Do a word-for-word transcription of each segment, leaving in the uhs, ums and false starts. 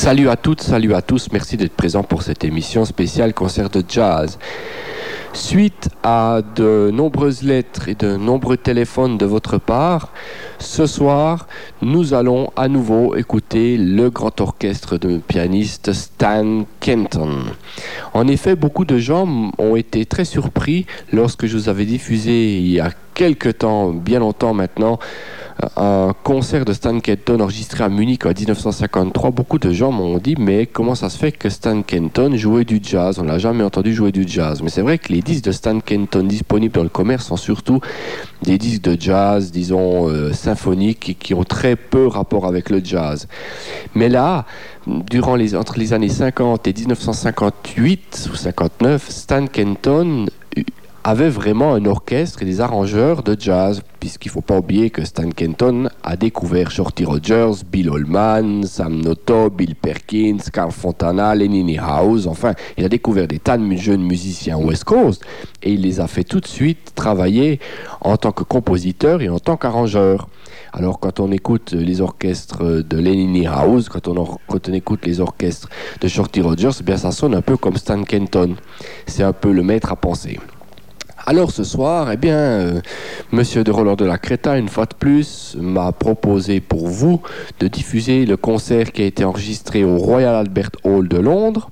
Salut à toutes, salut à tous, merci d'être présents pour cette émission spéciale concert de jazz. Suite à de nombreuses lettres et de nombreux téléphones de votre part, ce soir, nous allons à nouveau écouter le grand orchestre de pianiste Stan Kenton. En effet, beaucoup de gens ont été très surpris lorsque je vous avais diffusé il y a quelque temps, bien longtemps maintenant, un concert de Stan Kenton enregistré à Munich en dix-neuf cent cinquante-trois. Beaucoup de gens m'ont dit, mais comment ça se fait que Stan Kenton jouait du jazz? On l'a jamais entendu jouer du jazz. Mais c'est vrai que les disques de Stan Kenton disponibles dans le commerce sont surtout des disques de jazz, disons, euh, symphoniques, et qui ont très peu rapport avec le jazz. Mais là, durant les, entre les années cinquante et dix-neuf cent cinquante-huit ou cinquante-neuf, Stan Kenton avait vraiment un orchestre et des arrangeurs de jazz, puisqu'il ne faut pas oublier que Stan Kenton a découvert Shorty Rogers, Bill Holman, Sam Noto, Bill Perkins, Carl Fontana, Lenny House. Enfin, il a découvert des tas de jeunes musiciens West Coast et il les a fait tout de suite travailler en tant que compositeur et en tant qu'arrangeur. Alors quand on écoute les orchestres de Lenny House, quand on, or- quand on écoute les orchestres de Shorty Rogers, eh bien ça sonne un peu comme Stan Kenton. C'est un peu le maître à penser. Alors ce soir, eh bien, euh, Monsieur de Roland de la Creta, une fois de plus, m'a proposé pour vous de diffuser le concert qui a été enregistré au Royal Albert Hall de Londres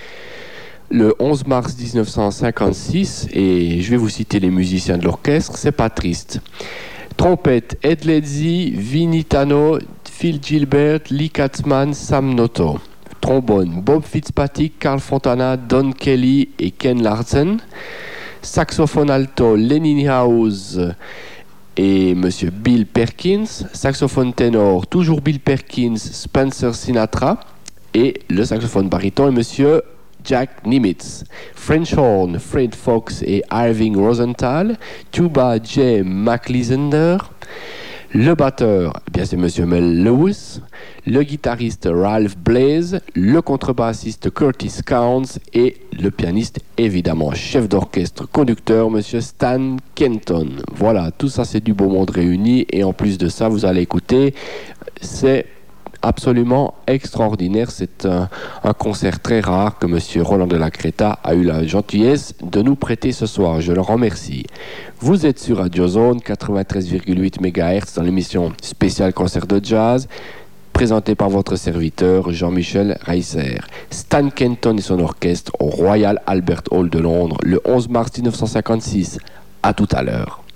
le onze mars dix-neuf cent cinquante-six, et je vais vous citer les musiciens de l'orchestre, c'est pas triste. Trompette, Ed Ledzi, Vinnie Tano, Phil Gilbert, Lee Katzman, Sam Noto. Trombone, Bob Fitzpatrick, Carl Fontana, Don Kelly et Ken Larsen. Saxophone alto, Lenny House et Monsieur Bill Perkins. Saxophone ténor, toujours Bill Perkins, Spencer Sinatra. Et le saxophone baryton est Monsieur Jack Nimitz. French horn, Fred Fox et Irving Rosenthal. Tuba, Jay McLisender. Le batteur, eh bien c'est Monsieur Mel Lewis. Le guitariste Ralph Blaze, le contrebassiste Curtis Counts et le pianiste, évidemment, chef d'orchestre, conducteur, Monsieur Stan Kenton. Voilà, tout ça c'est du beau monde réuni et en plus de ça, vous allez écouter, c'est absolument extraordinaire. C'est un, un concert très rare que Monsieur Roland de la Creta a eu la gentillesse de nous prêter ce soir. Je le remercie. Vous êtes sur Radio Zone quatre-vingt-treize virgule huit mégahertz dans l'émission spéciale concert de jazz, présenté par votre serviteur Jean-Michel Reisser. Stan Kenton et son orchestre au Royal Albert Hall de Londres le onze mars dix-neuf cent cinquante-six. À tout à l'heure.